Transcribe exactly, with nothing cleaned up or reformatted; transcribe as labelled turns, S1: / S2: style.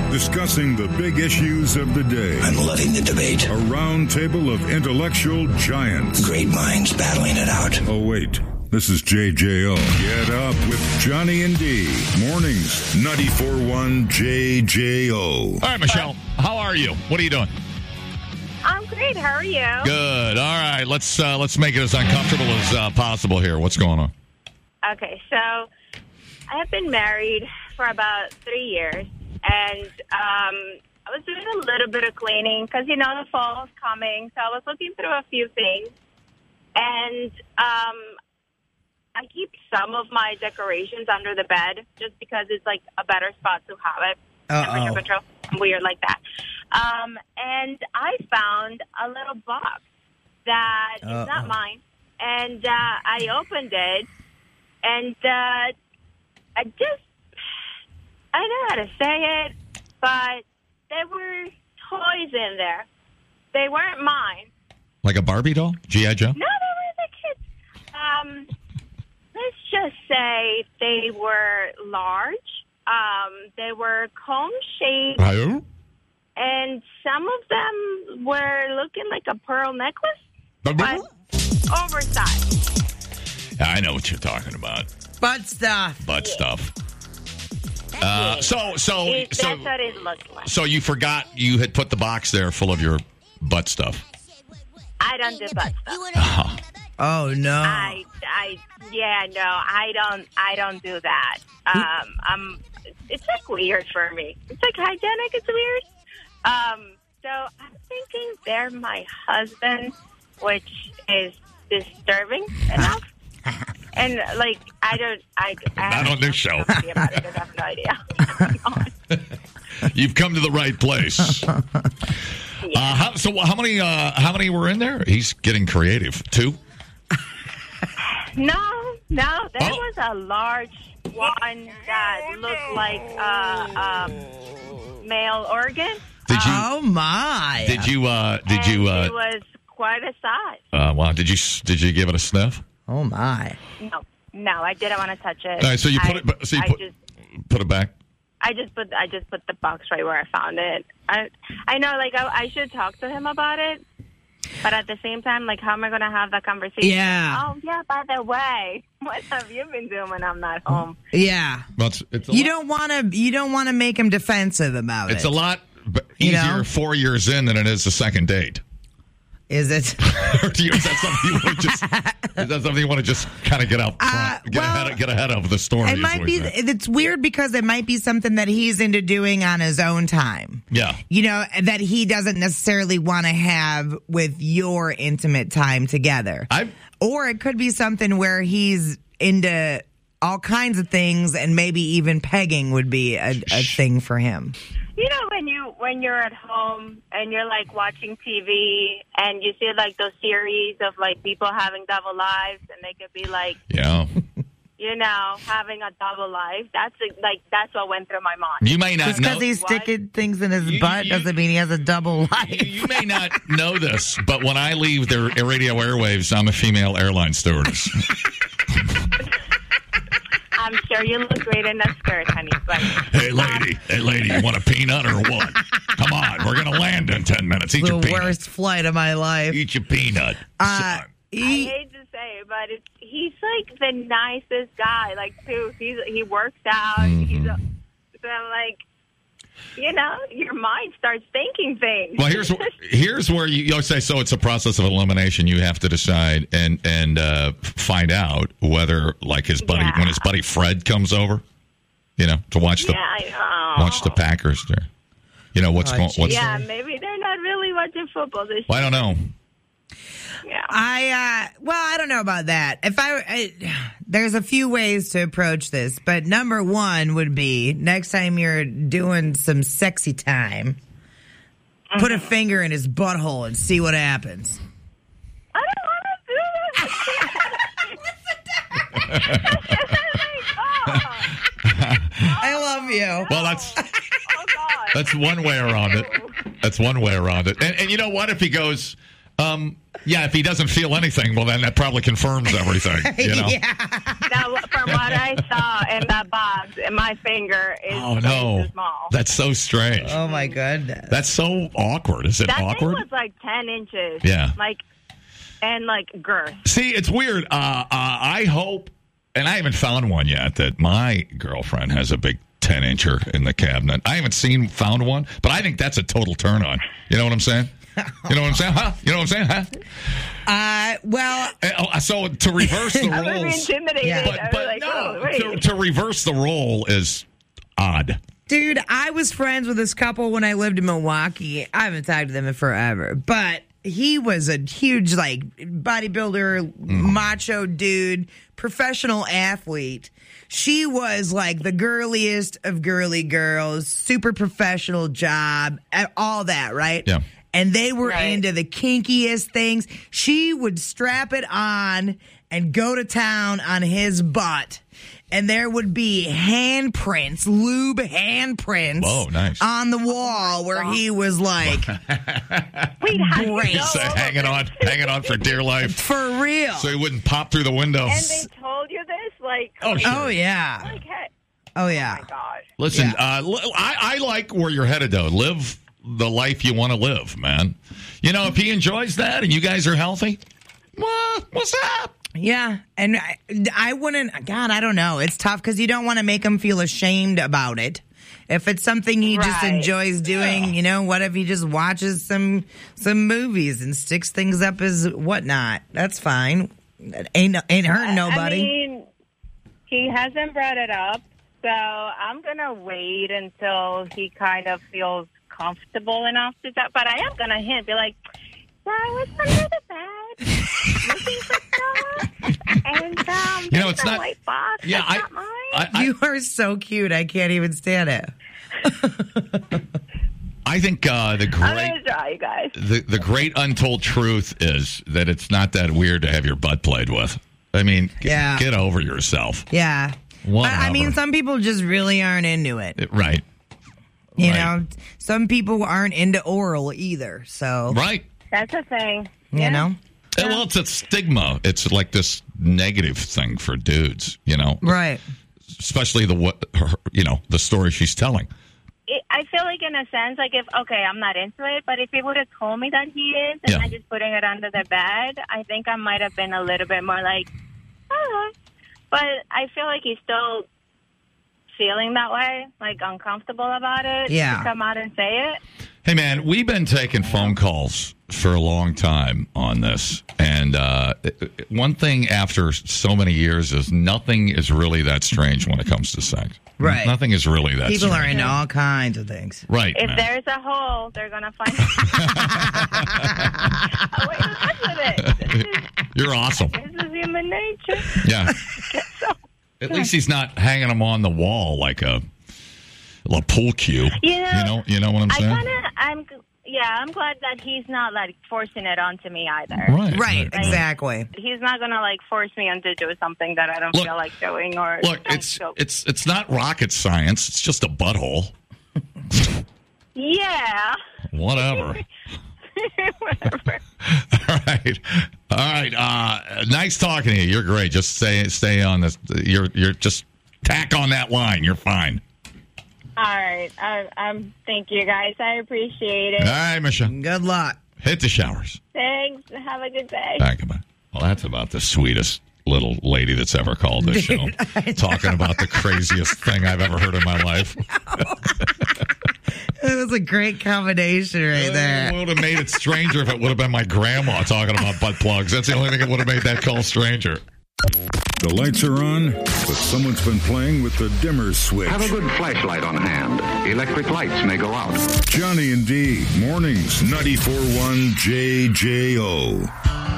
S1: discussing the big issues of the day.
S2: I'm loving the debate.
S1: A round table of intellectual giants.
S2: Great minds battling it out.
S1: Oh, wait. This is J J O. Get up with Johnny and D. Mornings, ninety-four point one J J O.
S3: All right, Michelle, how are you? What are you doing?
S4: I'm great. How are you?
S3: Good. All right, let's uh, let's make it as uncomfortable as uh, possible here. What's going on?
S4: Okay, so I have been married for about three years, and um, I was doing a little bit of cleaning because, you know, the fall is coming, so I was looking through a few things, and um, I keep some of my decorations under the bed just because it's, like, a better spot to have it. Temperature control. Weird like that. Um, and I found a little box that Uh-oh. is not mine, and uh, I opened it, and uh, I just, I don't know how to say it, but there were toys in there. They weren't mine.
S3: Like a Barbie doll? G I. Joe?
S4: No, they were the kids. Um, let's just say they were large. Um, they were cone-shaped.
S3: Hello?
S4: And some of them were looking like a pearl necklace, but oversized.
S3: I know what you're talking about.
S5: Butt stuff.
S3: Butt yeah. stuff. Uh, so, so,
S4: it,
S3: so,
S4: that's what it looked like.
S3: So you forgot you had put the box there full of your butt stuff.
S4: I don't do butt stuff.
S3: Oh,
S5: oh no.
S4: I, I, yeah, no, I don't, I don't do that. Um, I'm. It's like weird for me. It's like hygienic. It's weird. Um, so I'm thinking they're my husband, which is disturbing enough. And like, I don't, I, I
S3: not on this show.
S4: About it, I have no idea.
S3: You've come to the right place. Yeah. Uh, how, so how many, uh, how many were in there? He's getting creative. Two?
S4: No, no, there
S3: oh.
S4: was a large one that looked like a uh, um, male organ.
S3: Did you?
S5: Oh my!
S3: Did you? Uh, did
S4: and
S3: you? Uh,
S4: it was quite a size.
S3: Uh, wow! Did you? Did you give it a sniff?
S5: Oh my!
S4: No, no, I didn't want to touch it.
S3: All right, so you put
S4: I,
S3: it. So you
S4: I
S3: put,
S4: just,
S3: put it back.
S4: I just put. I just put the box right where I found it. I, I know, like I, I should talk to him about it, but at the same time, like, how am I going to have that conversation?
S5: Yeah.
S4: Oh yeah. By the way, what have you been doing when I'm not home?
S5: Yeah.
S3: Well, it's, it's a
S5: you
S3: lot.
S5: don't want to. You don't want to make him defensive about
S3: it's
S5: it.
S3: It's a lot easier
S5: you know?
S3: four years in than it is the second date.
S5: Is it?
S3: Or do you, is that something you want to just? Is that something you want to just kind of get out front,
S5: Uh,
S3: get
S5: well,
S3: ahead, of, get ahead of the story?
S5: It might be. It's weird because it might be something that he's into doing on his own time.
S3: Yeah.
S5: You know, that he doesn't necessarily want to have with your intimate time together.
S3: I.
S5: Or it could be something where he's into all kinds of things, and maybe even pegging would be a, a thing for him.
S4: You know, when you when you're at home and you're like watching T V and you see like those series of like people having double lives, and they could be like,
S3: Yeah.
S4: you know, having a double life. That's like that's what went through my mind.
S3: You may not
S5: Just
S3: know.
S5: because he's
S4: What?
S5: sticking things in his
S3: You-
S5: butt
S3: you-
S5: doesn't mean he has a double life.
S3: You, you may not know this, but when I leave the radio airwaves, I'm a female airline stewardess.
S4: I'm sure you look great in that skirt, honey. But
S3: Hey, lady. Hey, lady, you want a peanut or what? Come on. We're going to land in ten minutes. Eat
S5: The
S3: your peanut.
S5: worst flight of my life.
S3: Eat your peanut.
S5: Uh,
S4: I
S5: he,
S4: hate to say it, but it's, he's like the nicest guy. Like, too, he's he works out.
S3: Mm-hmm.
S4: He's a, so I'm like, you know, your mind starts thinking things.
S3: Well, here's wh- here's where you, you say, so it's a process of elimination. You have to decide and and uh, find out whether, like, his buddy,
S4: Yeah.
S3: when his buddy Fred comes over, you know, to watch the
S4: yeah, I know.
S3: watch the Packers there. You know what's
S5: Oh,
S3: going. What's
S4: Yeah, maybe they're not really watching football this
S3: well, I don't know.
S4: Yeah.
S5: I uh, well, I don't know about that. If I, I, there's a few ways to approach this, but number one would be next time you're doing some sexy time, mm-hmm. put a finger in his butthole and see what happens.
S4: I don't want to do this.
S5: I love you.
S3: Well, that's
S4: Oh, God.
S3: that's one way around it. That's one way around it. And, and you know what? If he goes, Um, yeah, if he doesn't feel anything, well, then that probably confirms everything. You know?
S5: Yeah.
S4: Now, from what I saw in that box, and my finger is
S3: Oh
S4: way
S3: no,
S4: too small.
S3: that's so strange.
S5: Oh my goodness.
S3: That's so awkward. Is it
S4: That
S3: awkward?
S4: thing was like ten inches.
S3: Yeah.
S4: Like, and like girth.
S3: See, it's weird. Uh, uh, I hope, and I haven't found one yet, that my girlfriend has a big ten incher in the cabinet. I haven't seen, found one, but I think that's a total turn on. You know what I'm saying? You know what I'm saying? Huh? You know what I'm saying? Huh?
S5: Uh, well,
S3: Uh, So to reverse the
S4: I was
S3: roles,
S4: intimidated.
S5: Yeah.
S3: but,
S4: I was
S3: but
S4: like,
S3: no,
S4: oh, wait.
S3: to, to reverse the role is odd.
S5: dude, I was friends with this couple when I lived in Milwaukee. I haven't talked to them in forever, but he was a huge, like, bodybuilder, macho dude, professional athlete. She was like the girliest of girly girls, super professional job, and all that, right?
S3: Yeah.
S5: And they were
S4: Right.
S5: into the kinkiest things. She would strap it on and go to town on his butt. And there would be handprints, lube handprints
S3: Whoa, nice.
S5: on the wall where he was like,
S4: Wait, how do you
S5: Great.
S4: know?
S3: So hanging on, hanging on for dear life,
S5: for real.
S3: so he wouldn't pop through the window.
S4: And they told you this? Like,
S3: Oh, sure.
S5: Oh, yeah.
S4: like, hey,
S5: Oh, yeah.
S4: God.
S3: Listen,
S5: Yeah.
S3: uh, li- I, I like where you're headed, though. Live the life you want to live, man. You know, if he enjoys that and you guys are healthy, what? What's up?
S5: Yeah. And I, I wouldn't, God, I don't know. It's tough because you don't want to make him feel ashamed about it. If it's something he just
S4: Right.
S5: enjoys doing,
S3: Yeah.
S5: you know, what if he just watches some some movies and sticks things up his whatnot? That's fine. That ain't ain't hurting nobody.
S4: I mean, he hasn't brought it up, so I'm going to wait until he kind of feels comfortable enough to talk. But I am going to hint, be like, yeah, I was under the bed looking for stuff, and um,
S3: You know,
S4: there's
S3: it's
S4: a
S3: not-
S4: white box.
S3: yeah,
S4: That's
S3: I-
S4: not mine.
S3: I, I,
S5: You are so cute. I can't even stand it.
S3: I think uh, the
S4: I'm
S3: great
S4: going to try, you guys.
S3: the, the great untold truth is that it's not that weird to have your butt played with. I mean, g-
S5: Yeah.
S3: get over yourself.
S5: Yeah. But I mean,
S3: Whatever.
S5: some people just really aren't into it.
S3: It- right.
S5: You
S3: Right.
S5: know, some people aren't into oral either. So,
S3: Right.
S4: That's a thing.
S5: you
S4: Yeah.
S5: know,
S3: Uh, Well, it's a stigma. It's like this negative thing for dudes, you know,
S5: right.
S3: especially the what her, you know, the story she's telling.
S4: It, I feel like, in a sense, like, if, okay, I'm not into it, but if he would have told me that he is, and
S3: Yeah.
S4: I'm just putting it under the bed, I think I might have been a little bit more like, oh. But I feel like he's still feeling that way, like uncomfortable about it.
S5: Yeah.
S4: To come out and say it.
S3: Hey, man, we've been taking phone calls for a long time on this. And uh, one thing after so many years is nothing is really that strange when it comes to sex.
S5: Right.
S3: Nothing is really that
S5: People are
S3: strange.
S5: into all kinds of things.
S3: Right,
S4: If
S3: man.
S4: there's a hole, they're going to find it. Oh, wait, look at it. This is,
S3: You're awesome.
S4: this is human nature.
S3: Yeah.
S4: So,
S3: At least he's not hanging them on the wall like a, a pool cue.
S4: You know,
S3: you know, you know what I'm
S4: I
S3: saying?
S4: kind of, I'm, yeah, I'm glad that he's not, like, forcing it onto me either.
S3: Right.
S5: Right, exactly.
S4: He's not gonna like force me into do something that I don't
S3: Look-
S4: feel like doing or
S3: Look,
S4: don't
S3: it's
S4: feel-
S3: it's it's not rocket science. It's just a butthole.
S4: yeah.
S3: Whatever.
S4: Whatever.
S3: All right, all right. Uh, nice talking to you. You're great. Just stay stay on this. You're you're just tack on that line. You're fine.
S4: All right. I, um. Thank you, guys. I appreciate it.
S3: All right, Michelle.
S5: Good luck.
S3: Hit the showers.
S4: Thanks. Have a good day.
S3: All right, come on. Well, that's about the sweetest little lady that's ever called this show. Talking about the craziest thing I've ever heard in my life.
S5: It was a great combination right
S3: It
S5: there.
S3: would have made it stranger if it would have been my grandma talking about butt plugs. That's the only thing that would have made that call stranger.
S1: The lights are on, but someone's been playing with the dimmer switch.
S6: Have a good flashlight on hand. Electric lights may go out.
S1: Johnny and D, mornings, ninety-four point one J J O.